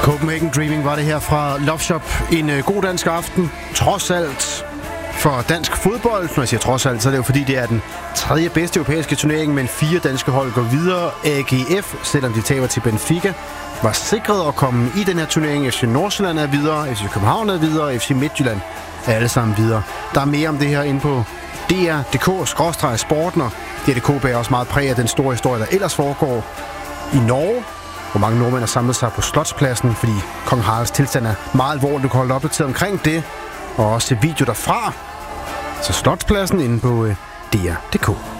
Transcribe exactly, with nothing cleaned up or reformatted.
Copenhagen Dreaming var det her fra Love Shop. En øh, god dansk aften, trods alt, for dansk fodbold. Når jeg siger trods alt, så er det jo fordi, det er den tredje bedste europæiske turnering, men fire danske hold går videre. A G F, selvom de taber til Benfica, var sikret at komme i den her turnering. F C Nordsjælland er videre, F C København er videre, og F C Midtjylland er alle sammen videre. Der er mere om det her inde på D R punktum D K skråstreg sporten, og D R punktum D K bærer også meget præg af den store historie, der ellers foregår i Norge, hvor mange nordmænd har samlet sig på Slotspladsen, fordi kong Haralds tilstand er meget alvorlig. Du kan holde opdateret omkring det, og også video derfra. Så Slotspladsen inde på D R punktum D K.